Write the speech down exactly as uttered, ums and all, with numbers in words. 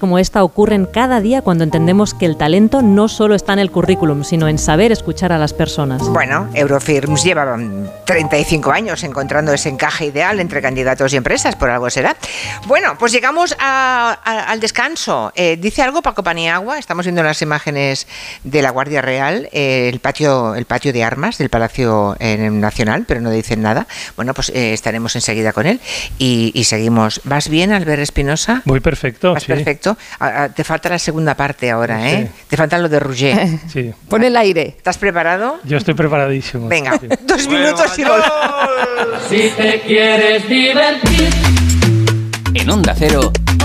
como esta ocurren cada día cuando entendemos que el talento no solo está en el currículum, sino en saber escuchar a las personas. Bueno, Eurofirms lleva treinta y cinco años encontrando ese encaje ideal entre candidatos y empresas, por algo será. Bueno, pues llegamos a, a, al descanso. Eh, dice algo Paco Paniagua, estamos viendo las imágenes de la Guardia Real, eh, el patio el patio de armas del Palacio eh, Nacional, pero no dicen nada. Bueno, pues eh, estaremos enseguida con él y, y seguimos. ¿Vas bien, Albert Espinosa? Voy perfecto. ¿Vas sí. perfecto? A, a, te falta la segunda parte ahora, ¿eh? Sí. Te falta lo de Roger. Sí. Pon el aire. ¿Estás preparado? Yo estoy preparadísimo. Venga, sí. dos minutos y volvemos. Si te quieres divertir. En Onda Cero.